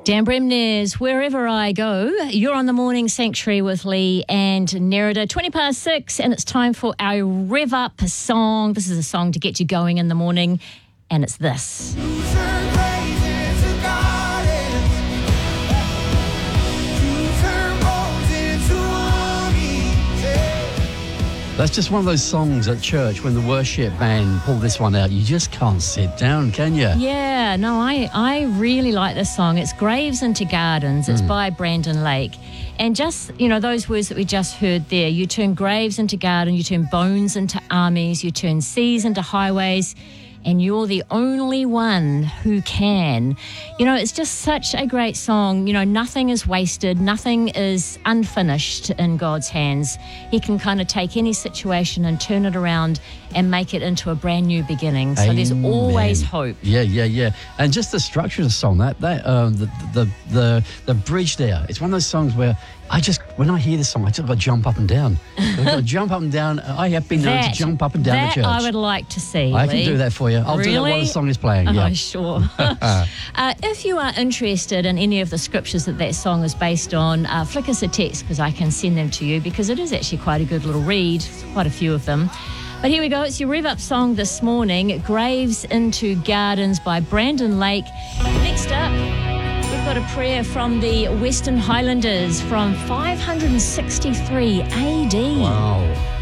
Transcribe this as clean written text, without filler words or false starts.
Dan Bremnes, wherever I go, you're on the Morning Sanctuary with Lee and Nerida. 6:20, and it's time for our Rev Up song. This is a song to get you going in the morning, and it's this. That's just one of those songs at church when the worship band pull this one out. You just can't sit down, can you? Yeah, no, I really like this song. It's Graves into Gardens. It's by Brandon Lake. And just, those words that we just heard there, you turn graves into gardens, you turn bones into armies, you turn seas into highways, and you're the only one who can. It's just such a great song. Nothing is wasted, nothing is unfinished in God's hands. He can kind of take any situation and turn it around and make it into a brand new beginning. So there's always hope. Yeah. And just the structure of the song, the bridge there, it's one of those songs where when I hear this song, I just got to jump up and down. I've got to jump up and down. I have been known to jump up and down the church. I would like to see, I can do that for you. I'll do that while the song is playing. Oh, sure. If you are interested in any of the scriptures that song is based on, flick us a text because I can send them to you, because it is actually quite a good little read, quite a few of them. But here we go. It's your Rev Up song this morning, Graves into Gardens by Brandon Lake. Next up, we've got a prayer from the Western Highlanders from 563 AD. Wow.